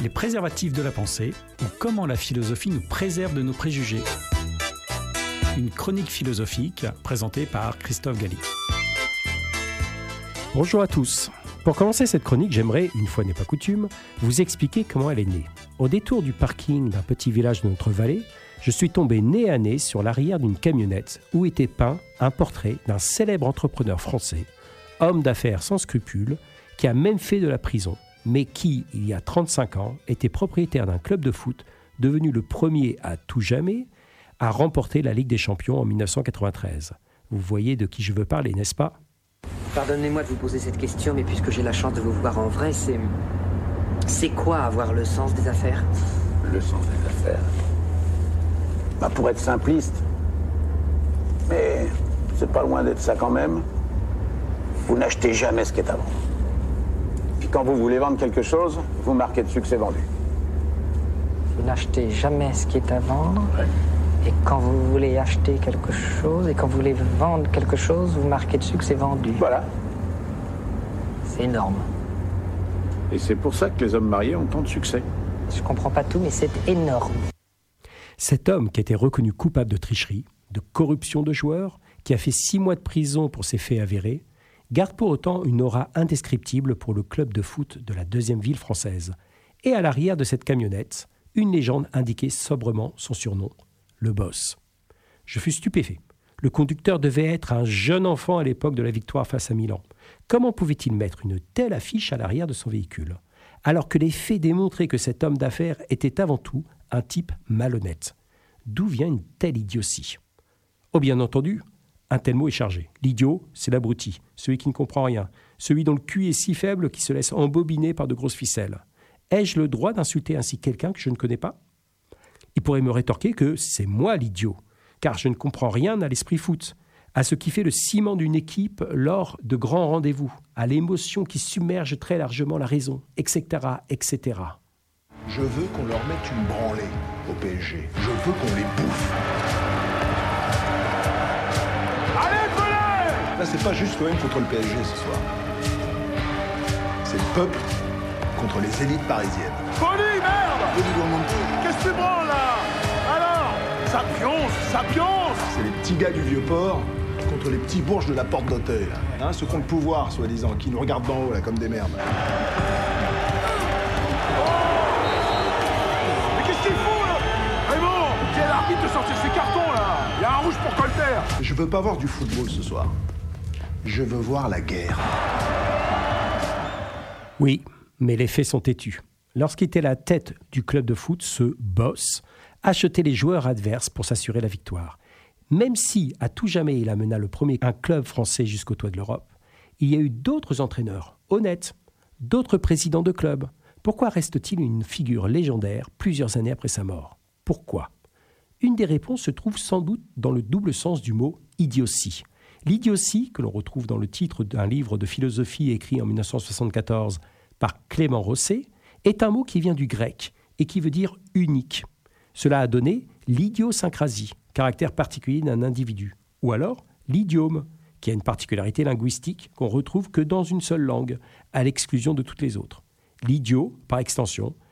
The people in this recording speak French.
Les préservatifs de la pensée ou comment la philosophie nous préserve de nos préjugés. Une chronique philosophique présentée par Christophe Galli. Bonjour à tous. Pour commencer cette chronique, j'aimerais, une fois n'est pas coutume, vous expliquer comment elle est née. Au détour du parking d'un petit village de notre vallée, je suis tombé nez à nez sur l'arrière d'une camionnette où était peint un portrait d'un célèbre entrepreneur français, homme d'affaires sans scrupules, qui a même fait de la prison, mais qui, il y a 35 ans, était propriétaire d'un club de foot devenu le premier à tout jamais à remporter la Ligue des Champions en 1993. Vous voyez de qui je veux parler, n'est-ce pas ? Pardonnez-moi de vous poser cette question, mais puisque j'ai la chance de vous voir en vrai, c'est quoi avoir le sens des affaires ? Le sens des affaires. Pour être simpliste, mais c'est pas loin d'être ça quand même. Vous n'achetez jamais ce qui est à vendre. Puis quand vous voulez vendre quelque chose, vous marquez dessus que c'est vendu. Vous n'achetez jamais ce qui est à vendre. Ouais. Et quand vous voulez acheter quelque chose, et quand vous voulez vendre quelque chose, vous marquez dessus que c'est vendu. Voilà. C'est énorme. Et c'est pour ça que les hommes mariés ont tant de succès. Je comprends pas tout, mais c'est énorme. Cet homme qui a été reconnu coupable de tricherie, de corruption de joueurs, qui a fait 6 mois de prison pour ces faits avérés, garde pour autant une aura indescriptible pour le club de foot de la deuxième ville française. Et à l'arrière de cette camionnette, une légende indiquait sobrement son surnom, le boss. Je fus stupéfait. Le conducteur devait être un jeune enfant à l'époque de la victoire face à Milan. Comment pouvait-il mettre une telle affiche à l'arrière de son véhicule, alors que les faits démontraient que cet homme d'affaires était avant tout un type malhonnête? D'où vient une telle idiotie ? Oh, bien entendu, un tel mot est chargé. L'idiot, c'est l'abruti, celui qui ne comprend rien, celui dont le cul est si faible qu'il se laisse embobiner par de grosses ficelles. Ai-je le droit d'insulter ainsi quelqu'un que je ne connais pas ? Il pourrait me rétorquer que c'est moi l'idiot, car je ne comprends rien à l'esprit foot, à ce qui fait le ciment d'une équipe lors de grands rendez-vous, à l'émotion qui submerge très largement la raison, etc., etc. Je veux qu'on leur mette une branlée au PSG. Je veux qu'on les bouffe. Allez, Pelé ! Là, c'est pas juste quand même contre le PSG ce soir. C'est le peuple contre les élites parisiennes. Folie, merde! Qu'est-ce que tu branles là? Alors? Ça pionce! C'est les petits gars du Vieux-Port contre les petits bourges de la porte d'hôtel. Hein, ceux qui ont le pouvoir, soi-disant, qui nous regardent d'en haut là comme des merdes. De sortir ses cartons là. Il y a un rouge pour Colter. Je veux pas voir du football ce soir. Je veux voir la guerre. Oui, mais les faits sont têtus. Lorsqu'il était à la tête du club de foot, ce boss achetait les joueurs adverses pour s'assurer la victoire. Même si, à tout jamais, il amena un club français jusqu'au toit de l'Europe, il y a eu d'autres entraîneurs honnêtes, d'autres présidents de clubs. Pourquoi reste-t-il une figure légendaire plusieurs années après sa mort ? Pourquoi ? Une des réponses se trouve sans doute dans le double sens du mot « idiotie ». L'idiotie, que l'on retrouve dans le titre d'un livre de philosophie écrit en 1974 par Clément Rosset, est un mot qui vient du grec et qui veut dire « unique ». Cela a donné l'idiosyncrasie, caractère particulier d'un individu, ou alors l'idiome, qui a une particularité linguistique qu'on retrouve que dans une seule langue, à l'exclusion de toutes les autres. L'idio, par extension,